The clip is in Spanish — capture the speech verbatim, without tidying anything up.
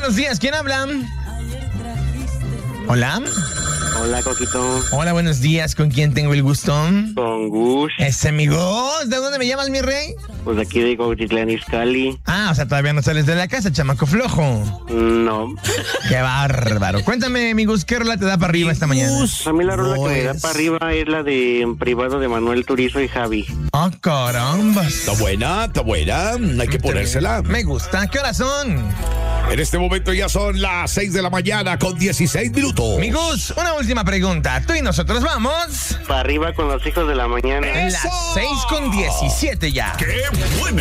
buenos días. ¿Quién habla? Hola. Hola, Coquito. Hola, buenos días. ¿Con quién tengo el gusto? Con Gus. Ese mi Gus. ¿De dónde me llamas, mi rey? Pues aquí de Cuautitlán Izcalli. Ah, o sea, todavía no sales de la casa, chamaco flojo. No. Qué bárbaro. Cuéntame, mi Gus, ¿qué rola te da para arriba esta mañana? A mí la rola No que me da es- para arriba es la de En Privado de Manuel Turizo y Javi. Ah, caramba. Está buena, está buena. Hay que ponérsela. Me gusta. ¿Qué horas son? En este momento ya son las seis de la mañana con dieciséis minutos. Mi Gus, una última pregunta. Tú y nosotros vamos. Para arriba con los hijos de la mañana. Las seis con diecisiete ya. ¡Qué buena!